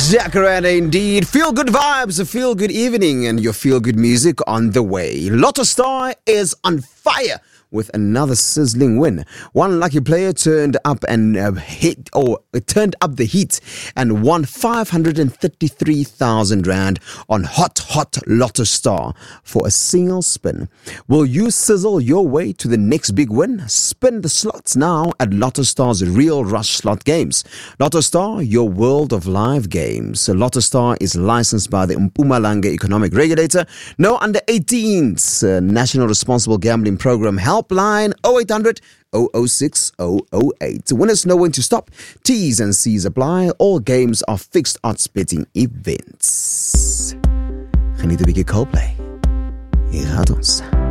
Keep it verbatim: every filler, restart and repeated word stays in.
Jacaranda indeed. Feel good vibes, a feel good evening, and your feel good music on the way. Lotto Star is on fire with another sizzling win. One lucky player turned up and uh, hit, or uh, turned up the heat and won five hundred thirty-three thousand rand on Hot Hot Lotto Star for a single spin. Will you sizzle your way to the next big win? Spin the slots now at Lotto Star's Real Rush Slot Games. Lotto Star, your world of live games. Lotto Star is licensed by the Mpumalanga Economic Regulator. No under eighteens. Uh, National Responsible Gambling Program Helpline oh eight hundred, oh oh six, oh oh eight. Winners know when to stop. T's and C's apply. All games are fixed odds betting events. Geniet 'n bietjie Coldplay. Hier gaat ons.